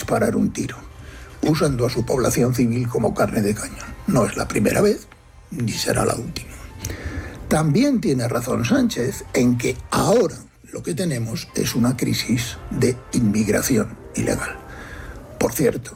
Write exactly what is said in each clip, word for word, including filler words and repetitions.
disparar un tiro, usando a su población civil como carne de cañón. No es la primera vez, ni será la última. También tiene razón Sánchez en que ahora lo que tenemos es una crisis de inmigración ilegal. Por cierto,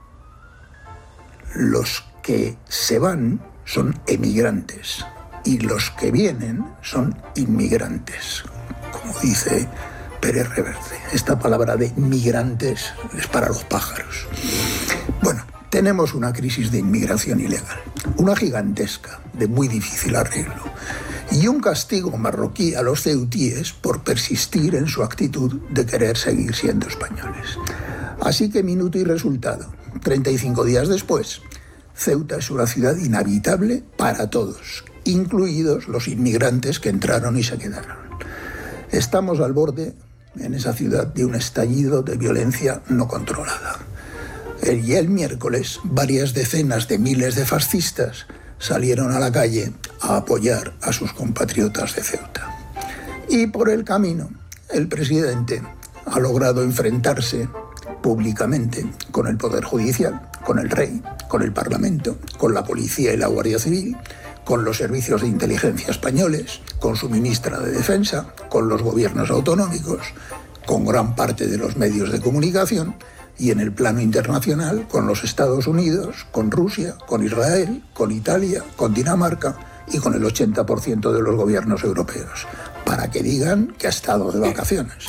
los que se van son emigrantes y los que vienen son inmigrantes, como dice Pérez Reverte. Esta palabra de migrantes es para los pájaros. Bueno, tenemos una crisis de inmigración ilegal, una gigantesca, de muy difícil arreglo, y un castigo marroquí a los ceutíes por persistir en su actitud de querer seguir siendo españoles. Así que minuto y resultado. treinta y cinco días después, Ceuta es una ciudad inhabitable para todos, incluidos los inmigrantes que entraron y se quedaron. Estamos al borde, en esa ciudad, de un estallido de violencia no controlada. Y el miércoles, varias decenas de miles de fascistas salieron a la calle a apoyar a sus compatriotas de Ceuta. Y por el camino, el presidente ha logrado enfrentarse públicamente con el Poder Judicial, con el Rey, con el Parlamento, con la Policía y la Guardia Civil, con los servicios de inteligencia españoles, con su ministra de Defensa, con los gobiernos autonómicos, con gran parte de los medios de comunicación y en el plano internacional con los Estados Unidos, con Rusia, con Israel, con Italia, con Dinamarca y con el ochenta por ciento de los gobiernos europeos, para que digan que ha estado de vacaciones.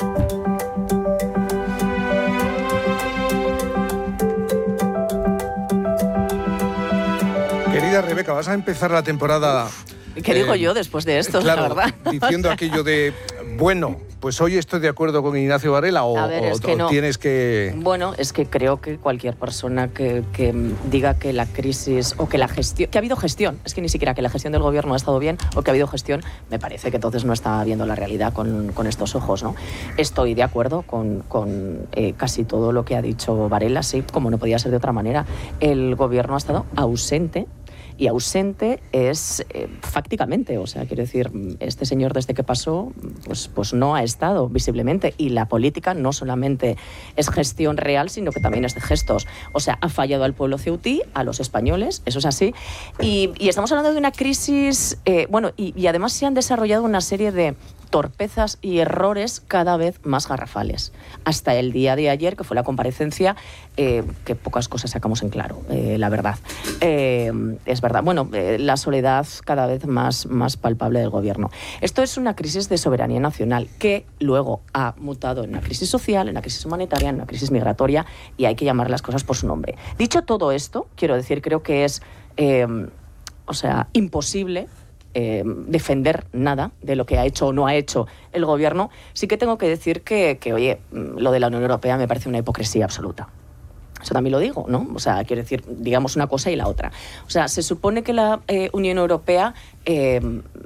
Querida Rebeca, vas a empezar la temporada... ¿Qué eh, digo yo después de esto, claro, la verdad? Diciendo aquello de, bueno, pues hoy estoy de acuerdo con Ignacio Varela o, ver, es o, que o no. tienes que... Bueno, es que creo que cualquier persona que, que diga que la crisis o que la gestión... que ha habido gestión, es que ni siquiera que la gestión del gobierno ha estado bien o que ha habido gestión, me parece que entonces no está viendo la realidad con, con estos ojos, ¿no? Estoy de acuerdo con, con eh, casi todo lo que ha dicho Varela, sí, como no podía ser de otra manera. El gobierno ha estado ausente. Y ausente es eh, fácticamente, o sea, quiero decir, este señor desde que pasó, pues, pues no ha estado visiblemente. Y la política no solamente es gestión real, sino que también es de gestos. O sea, ha fallado al pueblo ceutí, a los españoles, eso es así. Y, y estamos hablando de una crisis, eh, bueno, y, y además se han desarrollado una serie de torpezas y errores cada vez más garrafales. Hasta el día de ayer, que fue la comparecencia, eh, que pocas cosas sacamos en claro, eh, la verdad. Eh, es verdad. Bueno, eh, la soledad cada vez más, más palpable del gobierno. Esto es una crisis de soberanía nacional que luego ha mutado en una crisis social, en una crisis humanitaria, en una crisis migratoria, y hay que llamar las cosas por su nombre. Dicho todo esto, quiero decir, creo que es, eh, o sea, imposible Eh, defender nada de lo que ha hecho o no ha hecho el gobierno. Sí que tengo que decir que, que, oye, lo de la Unión Europea me parece una hipocresía absoluta. Eso también lo digo, ¿no? O sea, quiero decir, digamos una cosa y la otra. O sea, se supone que la eh, Unión Europea eh,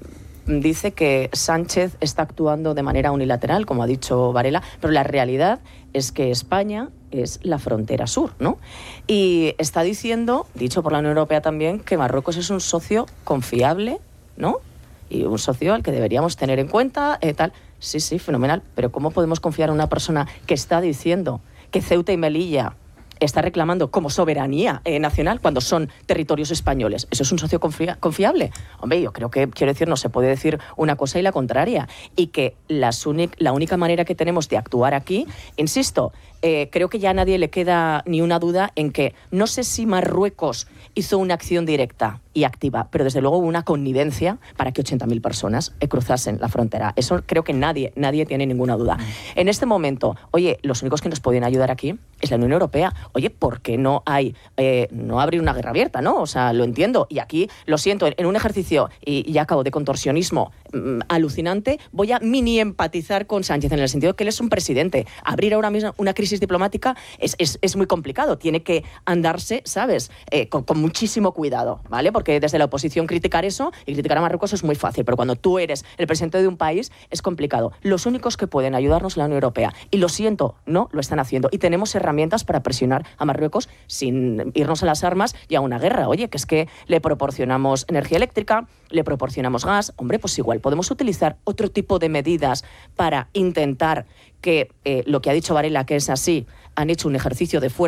dice que Sánchez está actuando de manera unilateral, como ha dicho Varela, pero la realidad es que España es la frontera sur, ¿no? Y está diciendo, dicho por la Unión Europea también, que Marruecos es un socio confiable, ¿no? Y un socio al que deberíamos tener en cuenta, eh, tal. Sí, sí, fenomenal. Pero ¿cómo podemos confiar en una persona que está diciendo que Ceuta y Melilla está reclamando como soberanía eh, nacional cuando son territorios españoles? ¿Eso es un socio confia- confiable? Hombre, yo creo que, quiero decir, no se puede decir una cosa y la contraria. Y que las unic- la única manera que tenemos de actuar aquí, insisto, eh, creo que ya a nadie le queda ni una duda en que no sé si Marruecos hizo una acción directa y activa, pero desde luego hubo una connivencia para que ochenta mil personas eh, cruzasen la frontera. Eso creo que nadie, nadie tiene ninguna duda. Mm. En este momento, oye, los únicos que nos pueden ayudar aquí es la Unión Europea. Oye, ¿por qué no hay, eh, no abrir una guerra abierta, no? O sea, lo entiendo. Y aquí, lo siento, en, en un ejercicio, y, y ya acabo, de contorsionismo mmm, alucinante, voy a mini empatizar con Sánchez en el sentido de que él es un presidente. Abrir ahora mismo una crisis diplomática es, es, es muy complicado. Tiene que andarse, ¿sabes? Eh, con, con muchísimo cuidado, ¿vale? Porque desde la oposición criticar eso y criticar a Marruecos es muy fácil, pero cuando tú eres el presidente de un país es complicado. Los únicos que pueden ayudarnos es la Unión Europea. Y lo siento, no lo están haciendo. Y tenemos herramientas para presionar a Marruecos sin irnos a las armas y a una guerra. Oye, que es que le proporcionamos energía eléctrica, le proporcionamos gas. Hombre, pues igual podemos utilizar otro tipo de medidas para intentar que eh, lo que ha dicho Varela, que es así, han hecho un ejercicio de fuerza